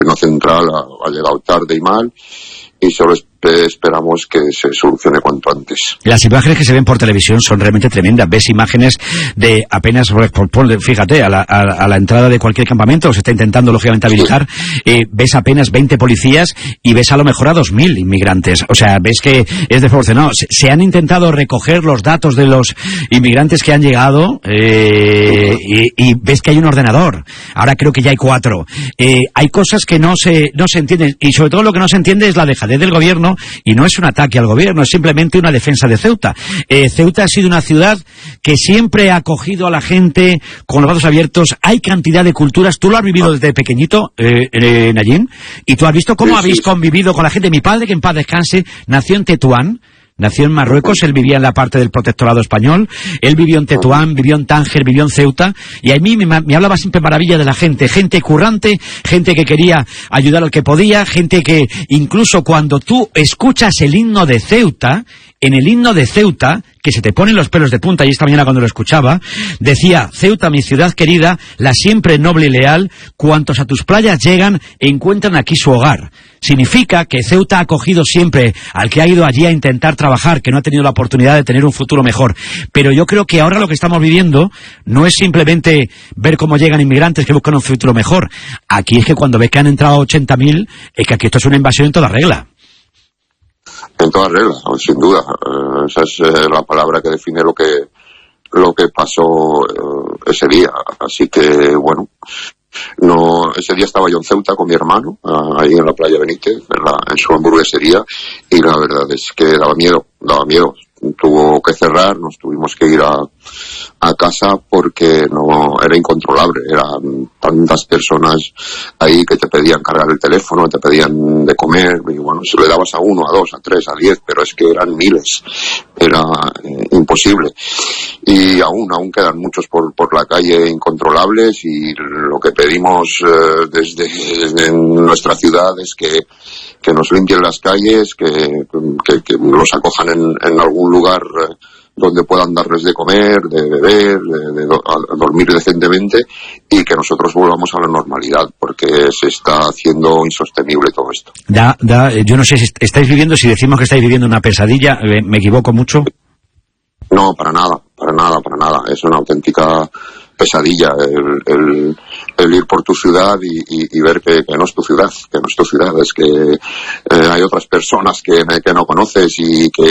central ha llegado tarde y mal, y solo esperamos que se solucione cuanto antes. Las imágenes que se ven por televisión son realmente tremendas. Ves imágenes de apenas, fíjate, a la entrada de cualquier campamento, se está intentando lógicamente habilitar, ves apenas 20 policías y ves a lo mejor a 2.000 inmigrantes. O sea, ves que es desproporcionado. Se han intentado recoger los datos de los inmigrantes que han llegado y ves que hay un ordenador. Ahora creo que ya hay 4. Hay cosas que no se entienden, y sobre todo lo que no se entiende es la dejadez del gobierno. Y no es un ataque al gobierno, es simplemente una defensa de Ceuta. Ceuta ha sido una ciudad que siempre ha acogido a la gente con los brazos abiertos. Hay cantidad de culturas. Tú lo has vivido desde pequeñito, Nayim, y tú has visto cómo habéis convivido con la gente. Mi padre, que en paz descanse, nació en Tetuán. Nació en Marruecos, él vivía en la parte del protectorado español, él vivió en Tetuán, vivió en Tánger, vivió en Ceuta, y a mí me hablaba siempre maravilla de la gente currante, gente que quería ayudar al que podía, gente que incluso cuando tú escuchas el himno de Ceuta, en el himno de Ceuta, que se te ponen los pelos de punta, y esta mañana cuando lo escuchaba, decía: Ceuta, mi ciudad querida, la siempre noble y leal, cuantos a tus playas llegan, encuentran aquí su hogar. Significa que Ceuta ha acogido siempre al que ha ido allí a intentar trabajar, que no ha tenido la oportunidad de tener un futuro mejor. Pero yo creo que ahora lo que estamos viviendo no es simplemente ver cómo llegan inmigrantes que buscan un futuro mejor. Aquí es que cuando ves que han entrado 80.000, es que aquí esto es una invasión en toda regla. En toda regla, sin duda. Esa es la palabra que define lo que pasó ese día. Así que, bueno, ese día estaba yo en Ceuta con mi hermano, ahí en la playa Benítez, en su hamburguesería, y la verdad es que daba miedo. Tuvo que cerrar, nos tuvimos que ir a casa porque no era incontrolable. Eran tantas personas ahí que te pedían cargar el teléfono, te pedían de comer, y bueno, si le dabas a 1, a 2, a 3, a 10, pero es que eran miles, era imposible. Y aún quedan muchos por la calle incontrolables, y lo que pedimos desde nuestra ciudad es que nos limpien las calles, que los acojan en algún lugar donde puedan darles de comer, de beber, de dormir decentemente, y que nosotros volvamos a la normalidad, porque se está haciendo insostenible todo esto. Yo no sé si estáis viviendo, si decimos que estáis viviendo una pesadilla, ¿me equivoco mucho? No, para nada. Es una auténtica pesadilla el ir por tu ciudad y ver que no es tu ciudad, es que hay otras personas que no conoces y que